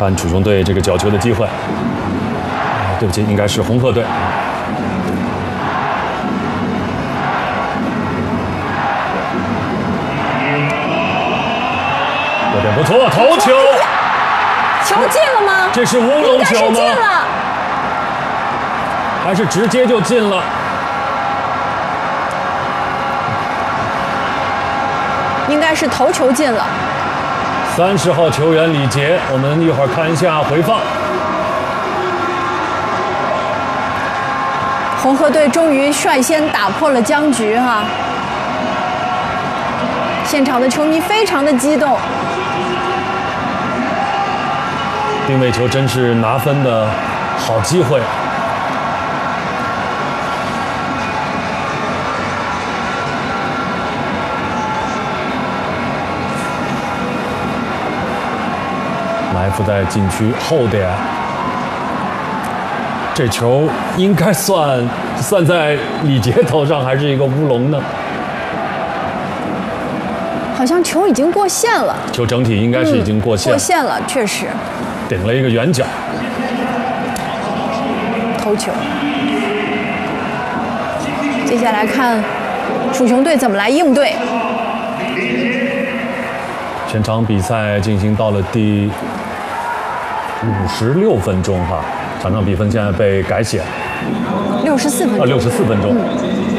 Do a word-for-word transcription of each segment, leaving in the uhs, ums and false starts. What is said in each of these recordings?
看楚雄队这个角球的机会。对不起，应该是红鹤队。有点不错，头球。 球进了吗？ 这是乌龙球吗？ 应该是进了。 还是直接就进了？ 应该是头球进了。 三十号球员李杰，我们一会儿看一下回放。 红鹤队终于率先打破了僵局哈，现场的球迷非常的激动。 定位球真是拿分的好机会。埋伏在禁区后点。这球应该算算在李杰头上，还是一个乌龙呢？ 好像球已经过线了。 球整体应该是已经过线了。 嗯、过线了，确实。 顶了一个圆角。 头球。接下来看楚雄队怎么来应对。 全场比赛进行到了第五十六分钟哈。场上比分现在被改写， 六十四分钟。 啊，六十四分钟。嗯、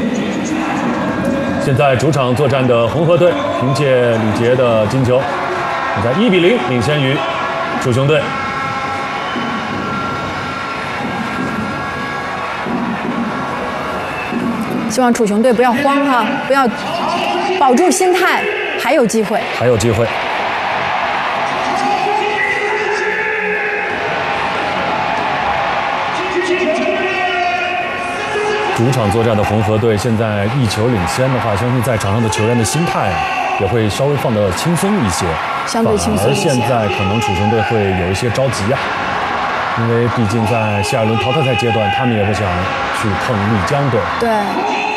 现在主场作战的红鹤队，凭借李杰的金球，现在一比零领先于楚雄队。 希望楚雄队不要慌哈，不要保住心态，还有机会， 还有机会。主场作战的红鹤队现在一球领先的话，相信在场上的球员的心态啊，也会稍微放得轻松一些， 相对轻松一些。 而现在可能楚雄队会有一些着急啊，因为毕竟在下一轮淘汰赛阶段，他们也不想去碰丽江队。 对。